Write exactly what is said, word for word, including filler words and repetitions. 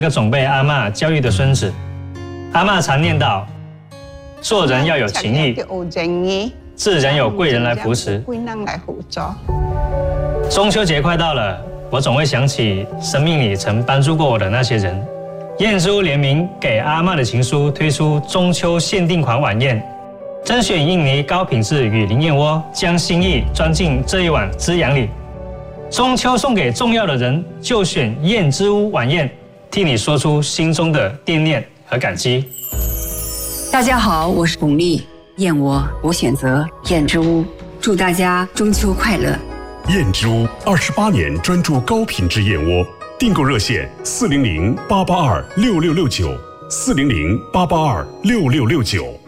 个总被阿嬷教育的孙子。阿嬷常念叨：做人要有情义，自然有贵人来扶持。中秋节快到了，我总会想起生命里曾帮助过我的那些人。燕之屋联名给阿嬷的情书推出中秋限定款晚宴，甄选印尼高品质雨林燕窝，将心意装进这一碗滋养里。中秋送给重要的人，就选燕之屋晚宴，替你说出心中的惦念和感激。 大家好，我是巩俐，燕窝我选择燕之屋，祝大家中秋快乐。 燕之屋二十八年专注高品质燕窝，订购热线四零零八八二六六六九四零零八八二六六六九。